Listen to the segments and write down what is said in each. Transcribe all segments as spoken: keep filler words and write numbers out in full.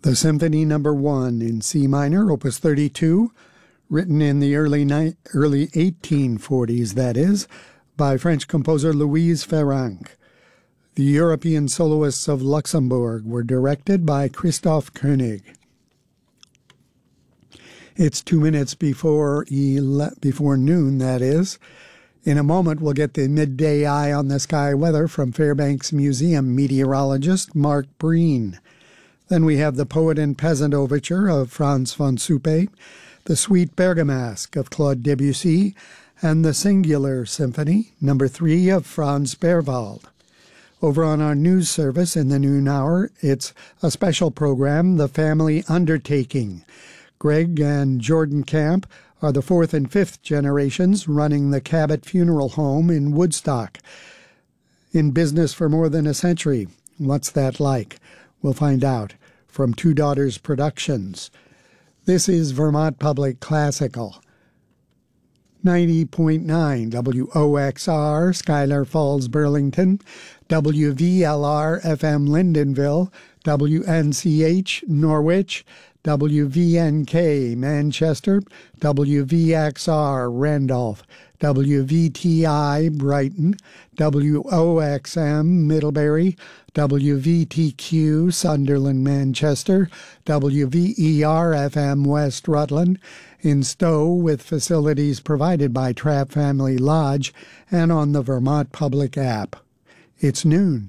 The Symphony Number One in C minor, Opus thirty-two, written in the early ni- early eighteen forties, that is, by French composer Louise Ferrand. The European Soloists of Luxembourg were directed by Christoph Koenig. It's two minutes before ele- before noon, that is. In a moment, we'll get the midday eye on the sky weather from Fairbanks Museum meteorologist Mark Breen. Then we have the Poet and Peasant Overture of Franz von Suppe, the Suite Bergamasque of Claude Debussy, and the Singular Symphony, number three of Franz Berwald. Over on our news service in the noon hour, it's a special program, The Family Undertaking. Greg and Jordan Camp are the fourth and fifth generations running the Cabot Funeral Home in Woodstock. In business for more than a century. What's that like? We'll find out from Two Daughters Productions. This is Vermont Public Classical. ninety point nine W O X R, Schuyler Falls, Burlington, W V L R F M Lyndonville, W N C H Norwich, W V N K Manchester, W V X R Randolph, W V T I Brighton, W O X M Middlebury, W V T Q Sunderland Manchester, W V E R F M West Rutland, in Stowe with facilities provided by Trapp Family Lodge, and on the Vermont Public app. It's noon.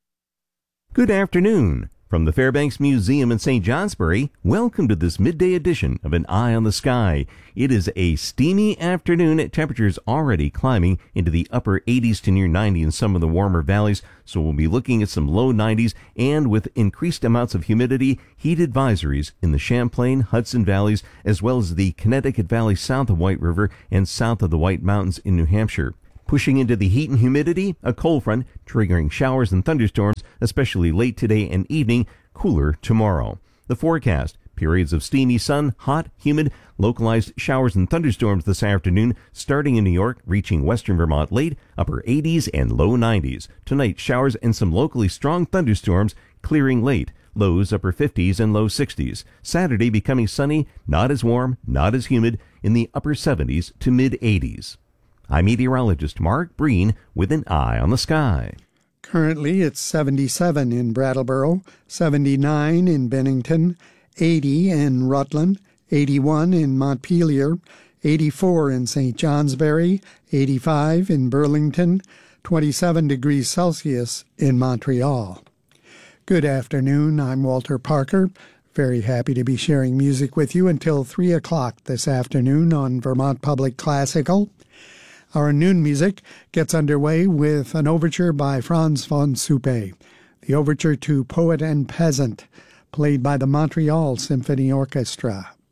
Good afternoon. From the Fairbanks Museum in Saint Johnsbury, welcome to this midday edition of An Eye on the Sky. It is a steamy afternoon, temperatures already climbing into the upper eighties to near ninety in some of the warmer valleys, so we'll be looking at some low nineties, and with increased amounts of humidity, heat advisories in the Champlain, Hudson valleys, as well as the Connecticut Valley south of White River and south of the White Mountains in New Hampshire. Pushing into the heat and humidity, a cold front triggering showers and thunderstorms, especially late today and evening, cooler tomorrow. The forecast, periods of steamy sun, hot, humid, localized showers and thunderstorms this afternoon, starting in New York, reaching western Vermont late, upper eighties and low nineties. Tonight, showers and some locally strong thunderstorms, clearing late. Lows upper fifties and low sixties. Saturday becoming sunny, not as warm, not as humid, in the upper seventies to mid eighties. I'm meteorologist Mark Breen with An Eye on the Sky. Currently, it's seventy-seven in Brattleboro, seventy-nine in Bennington, eighty in Rutland, eighty-one in Montpelier, eighty-four in Saint Johnsbury, eighty-five in Burlington, twenty-seven degrees Celsius in Montreal. Good afternoon, I'm Walter Parker. Very happy to be sharing music with you until three o'clock this afternoon on Vermont Public Classical. Our noon music gets underway with an overture by Franz von Suppe, the overture to Poet and Peasant, played by the Montreal Symphony Orchestra.